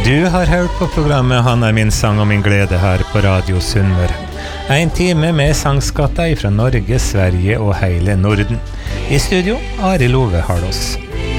Du har hørt på programmet Han min sang og min glede her på Radio Sunnmøre. En time med sangskatter fra Norge, Sverige og hele Norden. I studio, Ari Love Harlås.